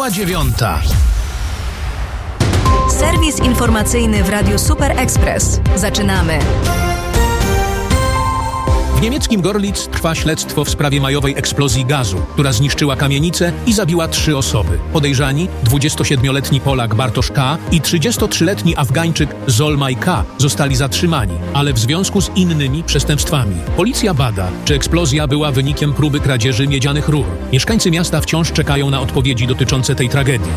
Minęła 9:00. Serwis informacyjny w Radiu Super Express. Zaczynamy. W niemieckim Gorlitz trwa śledztwo w sprawie majowej eksplozji gazu, która zniszczyła kamienicę i zabiła 3 osoby. Podejrzani 27-letni Polak Bartosz K. i 33-letni Afgańczyk Zolmaj K. zostali zatrzymani, ale w związku z innymi przestępstwami. Policja bada, czy eksplozja była wynikiem próby kradzieży miedzianych rur. Mieszkańcy miasta wciąż czekają na odpowiedzi dotyczące tej tragedii.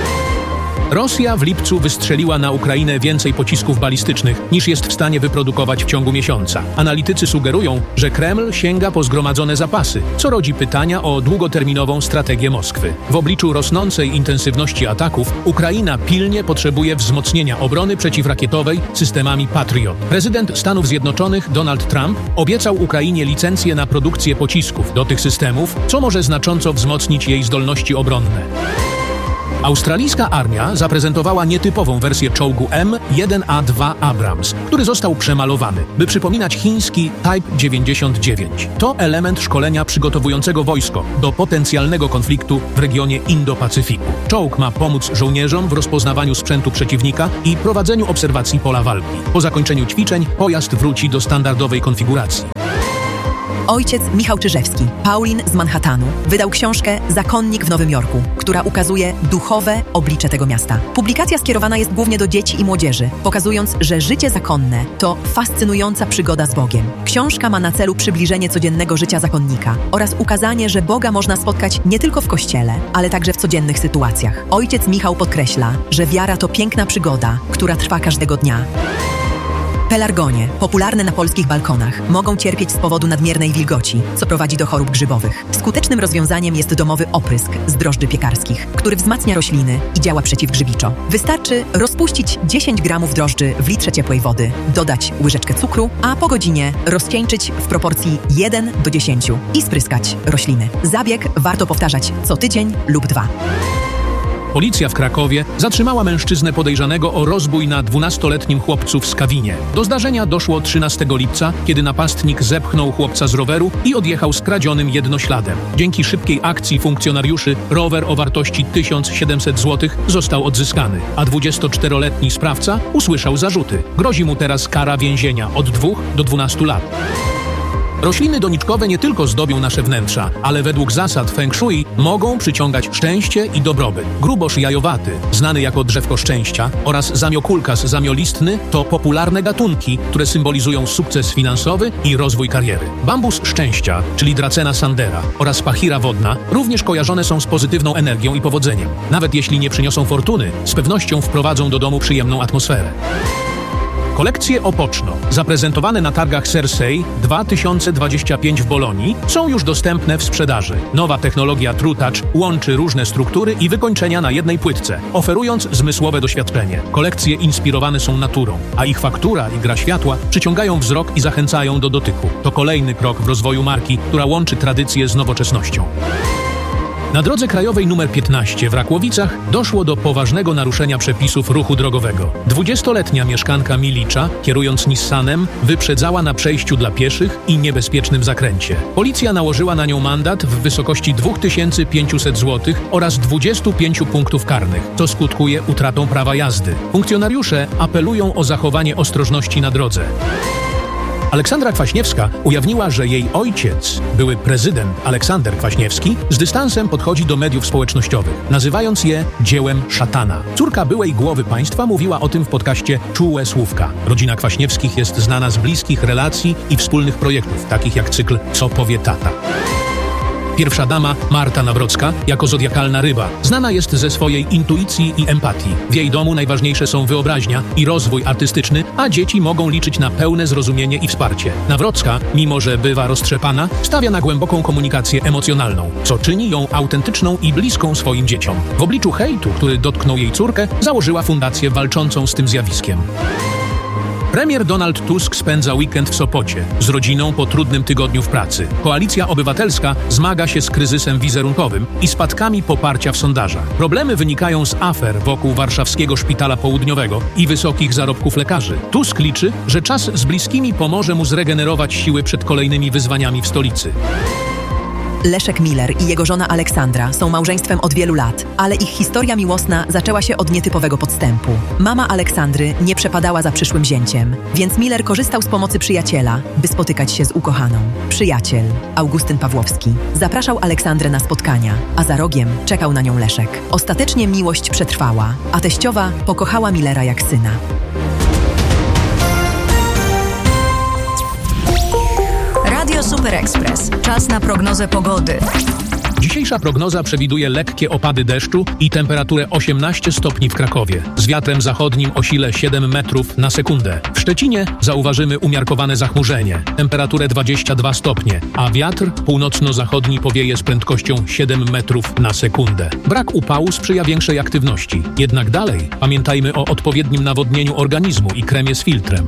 Rosja w lipcu wystrzeliła na Ukrainę więcej pocisków balistycznych, niż jest w stanie wyprodukować w ciągu miesiąca. Analitycy sugerują, że Kreml sięga po zgromadzone zapasy, co rodzi pytania o długoterminową strategię Moskwy. W obliczu rosnącej intensywności ataków Ukraina pilnie potrzebuje wzmocnienia obrony przeciwrakietowej systemami Patriot. Prezydent Stanów Zjednoczonych Donald Trump obiecał Ukrainie licencję na produkcję pocisków do tych systemów, co może znacząco wzmocnić jej zdolności obronne. Australijska armia zaprezentowała nietypową wersję czołgu M1A2 Abrams, który został przemalowany, by przypominać chiński Type 99. To element szkolenia przygotowującego wojsko do potencjalnego konfliktu w regionie Indo-Pacyfiku. Czołg ma pomóc żołnierzom w rozpoznawaniu sprzętu przeciwnika i prowadzeniu obserwacji pola walki. Po zakończeniu ćwiczeń pojazd wróci do standardowej konfiguracji. Ojciec Michał Czyżewski, Paulin z Manhattanu, wydał książkę Zakonnik w Nowym Jorku, która ukazuje duchowe oblicze tego miasta. Publikacja skierowana jest głównie do dzieci i młodzieży, pokazując, że życie zakonne to fascynująca przygoda z Bogiem. Książka ma na celu przybliżenie codziennego życia zakonnika oraz ukazanie, że Boga można spotkać nie tylko w kościele, ale także w codziennych sytuacjach. Ojciec Michał podkreśla, że wiara to piękna przygoda, która trwa każdego dnia. Pelargonie, popularne na polskich balkonach, mogą cierpieć z powodu nadmiernej wilgoci, co prowadzi do chorób grzybowych. Skutecznym rozwiązaniem jest domowy oprysk z drożdży piekarskich, który wzmacnia rośliny i działa przeciwgrzybiczo. Wystarczy rozpuścić 10 gramów drożdży w litrze ciepłej wody, dodać łyżeczkę cukru, a po godzinie rozcieńczyć w proporcji 1:10 i spryskać rośliny. Zabieg warto powtarzać co tydzień lub 2. Policja w Krakowie zatrzymała mężczyznę podejrzanego o rozbój na 12-letnim chłopcu w Skawinie. Do zdarzenia doszło 13 lipca, kiedy napastnik zepchnął chłopca z roweru i odjechał skradzionym jednośladem. Dzięki szybkiej akcji funkcjonariuszy rower o wartości 1700 zł został odzyskany, a 24-letni sprawca usłyszał zarzuty. Grozi mu teraz kara więzienia od 2 do 12 lat. Rośliny doniczkowe nie tylko zdobią nasze wnętrza, ale według zasad Feng Shui mogą przyciągać szczęście i dobrobyt. Grubosz jajowaty, znany jako drzewko szczęścia, oraz zamiokulkas zamiolistny to popularne gatunki, które symbolizują sukces finansowy i rozwój kariery. Bambus szczęścia, czyli Dracena sandera, oraz pachira wodna również kojarzone są z pozytywną energią i powodzeniem. Nawet jeśli nie przyniosą fortuny, z pewnością wprowadzą do domu przyjemną atmosferę. Kolekcje opoczno, zaprezentowane na targach Cersei 2025 w Bolonii, są już dostępne w sprzedaży. Nowa technologia TrueTouch łączy różne struktury i wykończenia na jednej płytce, oferując zmysłowe doświadczenie. Kolekcje inspirowane są naturą, a ich faktura i gra światła przyciągają wzrok i zachęcają do dotyku. To kolejny krok w rozwoju marki, która łączy tradycję z nowoczesnością. Na drodze krajowej nr 15 w Rakłowicach doszło do poważnego naruszenia przepisów ruchu drogowego. 20-letnia mieszkanka Milicza, kierując Nissanem, wyprzedzała na przejściu dla pieszych i niebezpiecznym zakręcie. Policja nałożyła na nią mandat w wysokości 2500 zł oraz 25 punktów karnych, co skutkuje utratą prawa jazdy. Funkcjonariusze apelują o zachowanie ostrożności na drodze. Aleksandra Kwaśniewska ujawniła, że jej ojciec, były prezydent Aleksander Kwaśniewski, z dystansem podchodzi do mediów społecznościowych, nazywając je dziełem szatana. Córka byłej głowy państwa mówiła o tym w podcaście Czułe Słówka. Rodzina Kwaśniewskich jest znana z bliskich relacji i wspólnych projektów, takich jak cykl Co powie tata. Pierwsza dama, Marta Nawrocka, jako zodiakalna ryba, znana jest ze swojej intuicji i empatii. W jej domu najważniejsze są wyobraźnia i rozwój artystyczny, a dzieci mogą liczyć na pełne zrozumienie i wsparcie. Nawrocka, mimo że bywa roztrzepana, stawia na głęboką komunikację emocjonalną, co czyni ją autentyczną i bliską swoim dzieciom. W obliczu hejtu, który dotknął jej córkę, założyła fundację walczącą z tym zjawiskiem. Premier Donald Tusk spędza weekend w Sopocie z rodziną po trudnym tygodniu w pracy. Koalicja Obywatelska zmaga się z kryzysem wizerunkowym i spadkami poparcia w sondażach. Problemy wynikają z afer wokół warszawskiego szpitala południowego i wysokich zarobków lekarzy. Tusk liczy, że czas z bliskimi pomoże mu zregenerować siły przed kolejnymi wyzwaniami w stolicy. Leszek Miller i jego żona Aleksandra są małżeństwem od wielu lat, ale ich historia miłosna zaczęła się od nietypowego podstępu. Mama Aleksandry nie przepadała za przyszłym zięciem, więc Miller korzystał z pomocy przyjaciela, by spotykać się z ukochaną. Przyjaciel, Augustyn Pawłowski, zapraszał Aleksandrę na spotkania, a za rogiem czekał na nią Leszek. Ostatecznie miłość przetrwała, a teściowa pokochała Millera jak syna. Radio Super Express. Czas na prognozę pogody. Dzisiejsza prognoza przewiduje lekkie opady deszczu i temperaturę 18 stopni w Krakowie. Z wiatrem zachodnim o sile 7 metrów na sekundę. W Szczecinie zauważymy umiarkowane zachmurzenie. Temperaturę 22 stopnie, a wiatr północno-zachodni powieje z prędkością 7 metrów na sekundę. Brak upału sprzyja większej aktywności. Jednak dalej pamiętajmy o odpowiednim nawodnieniu organizmu i kremie z filtrem.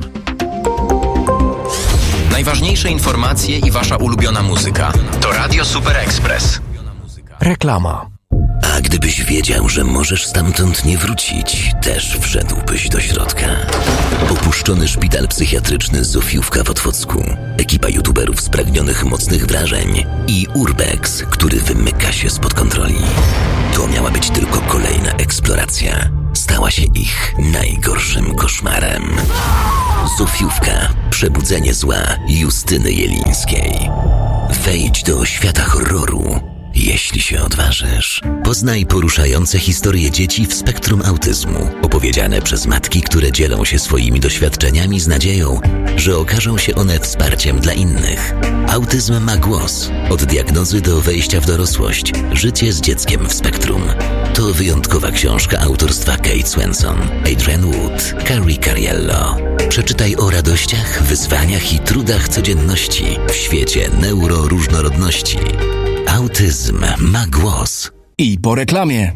Najważniejsze informacje i wasza ulubiona muzyka. To Radio Super Express. Reklama. A gdybyś wiedział, że możesz stamtąd nie wrócić, też wszedłbyś do środka. Opuszczony szpital psychiatryczny Zofiówka w Otwocku, ekipa youtuberów spragnionych mocnych wrażeń i Urbex, który wymyka się spod kontroli. To miała być tylko kolejna eksploracja. Stała się ich najgorszym koszmarem. Zofiówka. Przebudzenie zła Justyny Jelińskiej. Wejdź do świata horroru, jeśli się odważysz. Poznaj poruszające historie dzieci w spektrum autyzmu, opowiedziane przez matki, które dzielą się swoimi doświadczeniami z nadzieją, że okażą się one wsparciem dla innych. Autyzm ma głos. Od diagnozy do wejścia w dorosłość. Życie z dzieckiem w spektrum. To wyjątkowa książka autorstwa Kate Swenson, Adrian Wood, Carrie Cariello. Przeczytaj o radościach, wyzwaniach i trudach codzienności w świecie neuroróżnorodności. Autyzm ma głos. I po reklamie.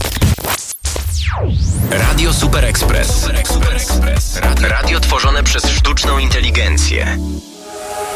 Radio Super Express. Radio tworzone przez sztuczną inteligencję.